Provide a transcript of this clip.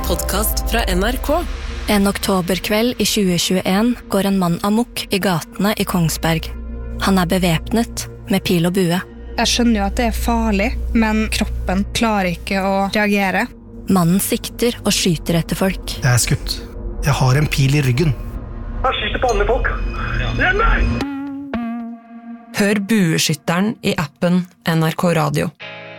podcast fra NRK. En oktoberkveld i 2021 går en mann amok i gatene i Kongsberg. Han bevæpnet med pil og bue. Jeg skjønner jo at det farlig, men kroppen klarer ikke å reagere. Mannen sikter og skyter etter folk. Jeg skutt. Jeg har en pil i ryggen. Jeg skyter på andre folk. Hjelp meg! Hør Bueskytteren i appen NRK Radio.